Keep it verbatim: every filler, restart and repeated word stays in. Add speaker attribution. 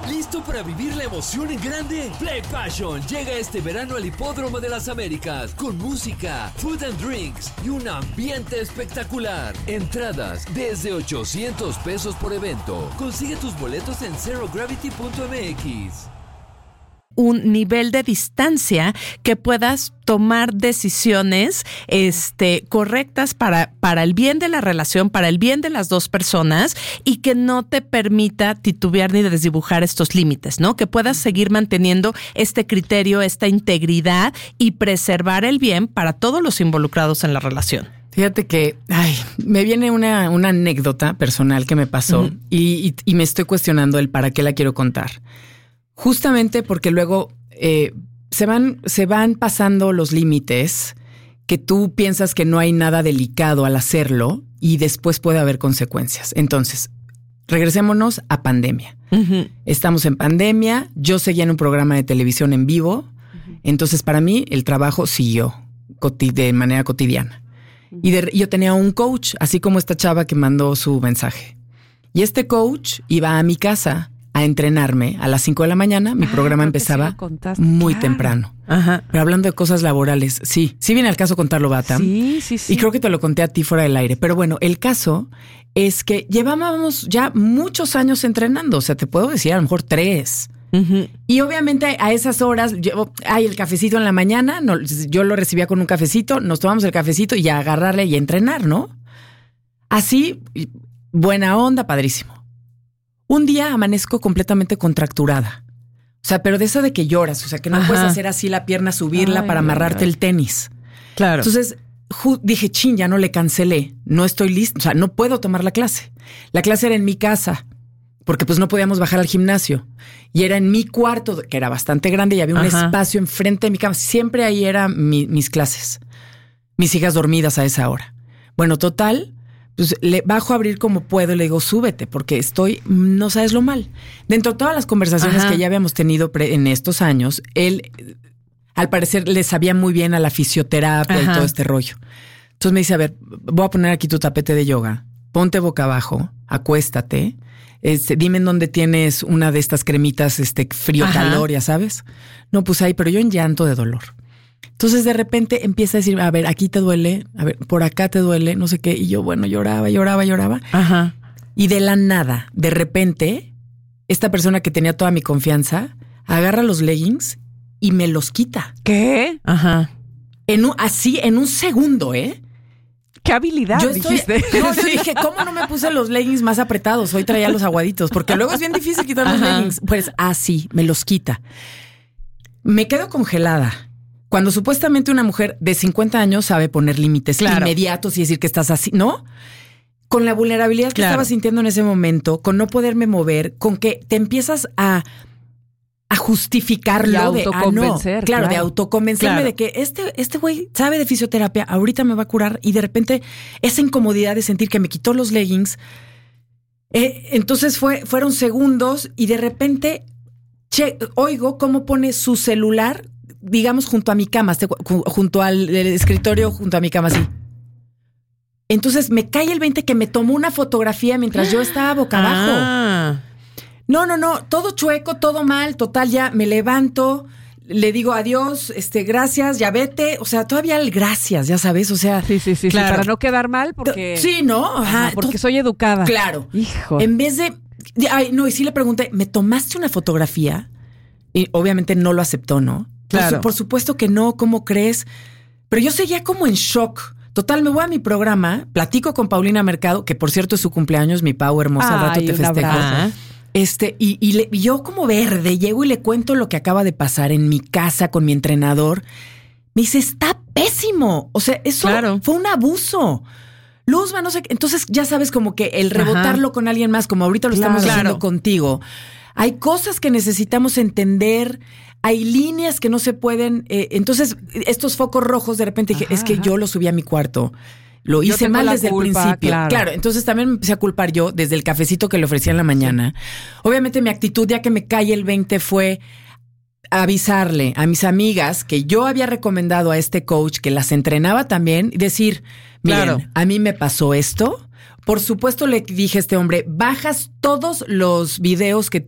Speaker 1: ¿Listo para vivir la emoción en grande? Play Passion llega este verano al Hipódromo de las Américas con música, food and drinks y un ambiente espectacular. Entradas desde ochocientos pesos por evento. Consigue tus boletos en zero gravity punto m x.
Speaker 2: Un nivel de distancia que puedas tomar decisiones este, correctas para, para el bien de la relación, para el bien de las dos personas y que no te permita titubear ni desdibujar estos límites, ¿no? Que puedas seguir manteniendo este criterio, esta integridad y preservar el bien para todos los involucrados en la relación.
Speaker 3: Fíjate que, ay, me viene una, una anécdota personal que me pasó uh-huh. y, y, y me estoy cuestionando el para qué la quiero contar. Justamente porque luego eh, se van, se van pasando los límites que tú piensas que no hay nada delicado al hacerlo y después puede haber consecuencias. Entonces, regresémonos a pandemia. Uh-huh. Estamos en pandemia, yo seguía en un programa de televisión en vivo, uh-huh. entonces para mí el trabajo siguió coti- de manera cotidiana. Uh-huh. Y de, yo tenía un coach, así como esta chava que mandó su mensaje. Y este coach iba a mi casa a entrenarme a las cinco de la mañana. Mi ah, programa empezaba sí muy claro. temprano. Ajá. Pero hablando de cosas laborales, sí, sí viene al caso contarlo, Batam.
Speaker 2: Sí, sí, sí.
Speaker 3: Y creo que te lo conté a ti fuera del aire. Pero bueno, el caso es que llevábamos ya muchos años entrenando. O sea, te puedo decir a lo mejor tres. Uh-huh. Y obviamente a esas horas yo, hay el cafecito en la mañana. No, yo lo recibía con un cafecito, nos tomamos el cafecito y a agarrarle y a entrenar, ¿no? Así, buena onda, padrísimo. Un día amanezco completamente contracturada. O sea, pero de esa de que lloras. O sea, que no Ajá. puedes hacer así la pierna, subirla ay, para amarrarte ay. el tenis.
Speaker 2: Claro.
Speaker 3: Entonces ju- dije, chin, ya no le cancelé. No estoy lista. O sea, no puedo tomar la clase. La clase era en mi casa. Porque pues no podíamos bajar al gimnasio. Y era en mi cuarto, que era bastante grande. Y había un Ajá. espacio enfrente de mi cama. Siempre ahí eran mi, mis clases. Mis hijas dormidas a esa hora. Bueno, total... Pues le bajo a abrir como puedo y le digo, súbete, porque estoy, no sabes lo mal. Dentro de todas las conversaciones Ajá. que ya habíamos tenido pre- en estos años, él, al parecer, le sabía muy bien a la fisioterapia Ajá. y todo este rollo. Entonces me dice, a ver, voy a poner aquí tu tapete de yoga, ponte boca abajo, acuéstate, este, dime en dónde tienes una de estas cremitas este, frío-calor, ya sabes. No, pues ahí, pero yo en llanto de dolor. Entonces de repente empieza a decir, a ver, aquí te duele, a ver, por acá te duele, no sé qué. Y yo, bueno, lloraba, lloraba, lloraba. Ajá. Y de la nada, de repente, esta persona que tenía toda mi confianza, agarra los leggings y me los quita.
Speaker 2: ¿Qué? Ajá.
Speaker 3: En un, así, en un segundo, ¿eh?
Speaker 2: ¿Qué habilidad
Speaker 3: yo estoy,
Speaker 2: dijiste?
Speaker 3: No, yo dije, ¿cómo no me puse los leggings más apretados? Hoy traía los aguaditos, porque luego es bien difícil quitar los Ajá. leggings. Pues así, me los quita. Me quedo congelada. Cuando supuestamente una mujer de cincuenta años sabe poner límites claro. inmediatos y decir que estás así, ¿no? Con la vulnerabilidad que claro. estaba sintiendo en ese momento, con no poderme mover, con que te empiezas a, a justificarlo.
Speaker 2: Y autoconvencer.
Speaker 3: De, ah, no. Claro, claro, de autoconvencerme claro. de que este este güey sabe de fisioterapia, ahorita me va a curar y de repente esa incomodidad de sentir que me quitó los leggings. Eh, entonces fue, fueron segundos y de repente che, oigo cómo pone su celular digamos, junto a mi cama, junto al escritorio, junto a mi cama, así. Entonces me cae el veinte que me tomó una fotografía mientras yo estaba boca abajo. Ah. No, no, no, todo chueco, todo mal, total, ya me levanto, le digo adiós, este, gracias, ya vete. O sea, todavía el gracias, ya sabes, o sea.
Speaker 2: Sí, sí, sí, claro. sí para no quedar mal porque...
Speaker 3: Sí, ¿no? Ajá,
Speaker 2: Ajá, porque soy educada.
Speaker 3: Claro.
Speaker 2: Hijo.
Speaker 3: En vez de... Ay, no, y sí le pregunté, ¿me tomaste una fotografía? Y obviamente no lo aceptó, ¿no? Claro. Por, por supuesto que no, ¿cómo crees? Pero yo seguía como en shock. Total, me voy a mi programa, platico con Paulina Mercado, que por cierto es su cumpleaños, mi Pau hermosa, al rato te festejo. Este, y, y, le, y yo como verde, llego y le cuento lo que acaba de pasar en mi casa con mi entrenador. Me dice, está pésimo. O sea, eso claro. fue un abuso. Luzma, no sé. Entonces ya sabes como que el rebotarlo Ajá. con alguien más, como ahorita lo claro. estamos haciendo claro. contigo. Hay cosas que necesitamos entender. Hay líneas que no se pueden... Eh, entonces, estos focos rojos, de repente dije, ajá, es que yo lo subí a mi cuarto. Lo hice mal desde culpa, el principio. Claro. claro, entonces también me empecé a culpar yo desde el cafecito que le ofrecía en la mañana. Sí. Obviamente mi actitud, ya que me cae el veinte, fue avisarle a mis amigas que yo había recomendado a este coach que las entrenaba también y decir, miren, claro. a mí me pasó esto. Por supuesto le dije a este hombre, bajas todos los videos que